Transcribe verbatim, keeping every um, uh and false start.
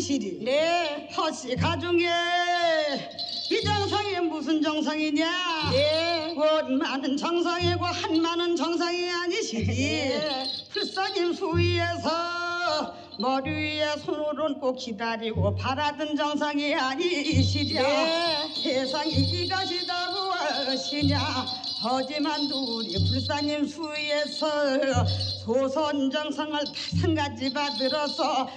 아니시리? 네. 허씨 가중에 이 정상이 무슨 정상이냐? 네. 원만은 정상이고 한만은 정상이 아니시리? 네. 불사님 수위에서 머리 위에 손을 얹고 기다리고 바라던 정상이 아니시랴. 네. 세상이 이것이다 무엇이냐? 하지만 우리 불사님 수위에서 소선 정상을 다섯 가지 받들어서